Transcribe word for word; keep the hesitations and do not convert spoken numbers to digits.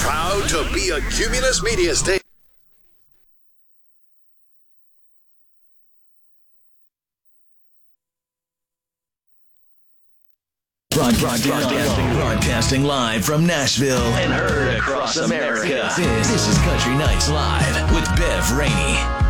Proud to be a Cumulus Media Station. Broadcasting, broadcasting, broadcasting live from Nashville and heard across America. This, this is Country Nights Live with Bev Rainey.